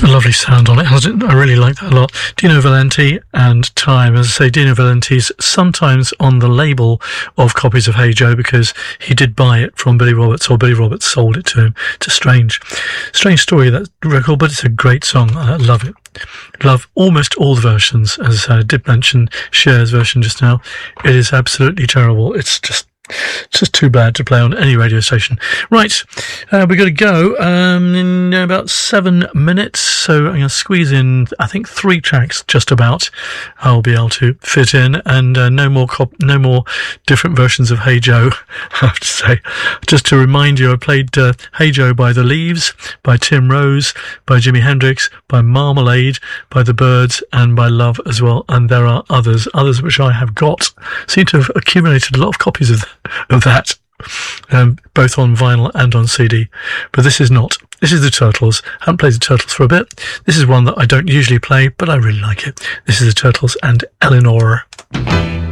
A lovely sound on it, hasn't it? I really like that a lot. Dino Valenti and Time. As I say, Dino Valenti's sometimes on the label of copies of Hey Joe because he did buy it from Billy Roberts, or Billy Roberts sold it to him. It's a strange story, that record, but it's a great song. I love it. Love almost all the versions. As I did mention Cher's version just now, it is absolutely terrible. It's just too bad to play on any radio station. Right, we've got to go in about 7 minutes, so I'm going to squeeze in, I think, 3 tracks just about I'll be able to fit in, and no more different versions of Hey Joe, I have to say. Just to remind you, I played Hey Joe by The Leaves, by Tim Rose, by Jimi Hendrix, by Marmalade, by The Byrds, and by Love as well, and there are others which I have got. Seem to have accumulated a lot of copies of that, both on vinyl and on CD. But this is not. This is the Turtles. I haven't played the Turtles for a bit. This is one that I don't usually play, but I really like it. This is the Turtles and Eleanor.